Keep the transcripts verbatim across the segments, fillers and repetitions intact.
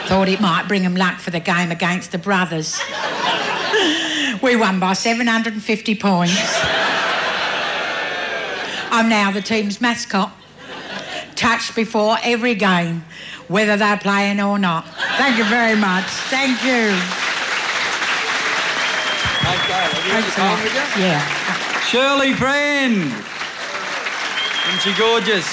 Thought it might bring them luck for the game against the Brothers. We won by seven hundred fifty points. I'm now the team's mascot. Touched before every game, whether they're playing or not. Thank you very much. Thank you. Thanks a lot. With you? Yeah. Shirley Friend. Isn't she gorgeous?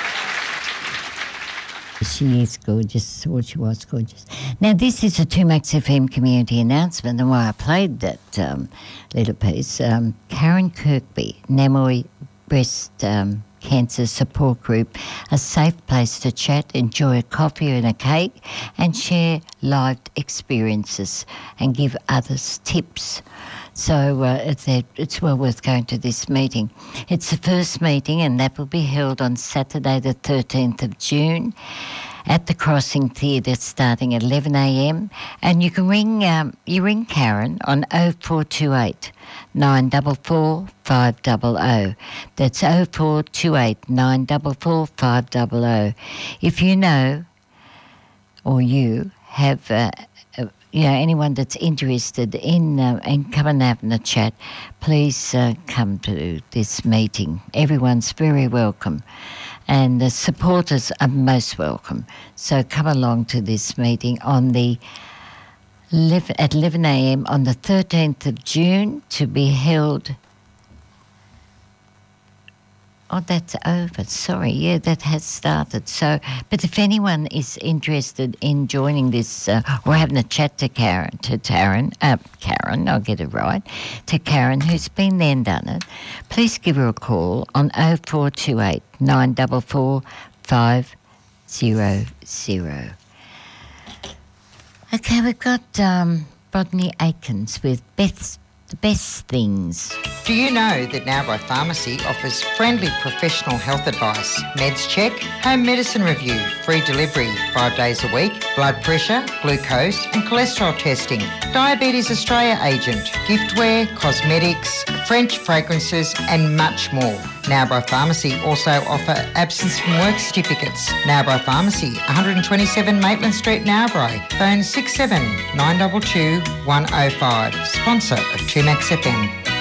She is gorgeous, or she was gorgeous. Now, this is a two Max F M community announcement, and why I played that um, little piece. Um, Karen Kirkby, Namoi Breast um, Cancer Support Group, a safe place to chat, enjoy a coffee and a cake, and share lived experiences and give others tips. So uh, it's, it's well worth going to this meeting. It's the first meeting, and that will be held on Saturday the thirteenth of June at the Crossing Theatre, starting at eleven a m. And you can ring um, you ring Karen on oh four two eight, nine four four, five zero zero. That's oh four two eight, nine four four, five zero zero. If you know or you have uh, you know, anyone that's interested in uh, in coming and having a chat, please uh, come to this meeting. Everyone's very welcome, and the supporters are most welcome. So come along to this meeting on the eleven, at eleven a m on the thirteenth of June, to be held. Oh, that's over. Sorry, yeah, that has started. So, but if anyone is interested in joining this uh, or having a chat to Karen, to Taryn, uh, Karen, I'll get it right, to Karen, who's been there and done it, please give her a call on oh four two eight, nine four four, five zero zero. Okay, we've got um, Rodney Aikens with Beth's The Best Things. Do you know that Narrabri Pharmacy offers friendly professional health advice, meds check, home medicine review, free delivery five days a week, blood pressure, glucose and cholesterol testing, Diabetes Australia agent, giftware, cosmetics, French fragrances and much more. Narrabri Pharmacy also offer absence from work certificates. Narrabri Pharmacy, one twenty-seven Maitland Street, Narrabri. Phone six seven nine two two, one oh five. Sponsor of two Max F M.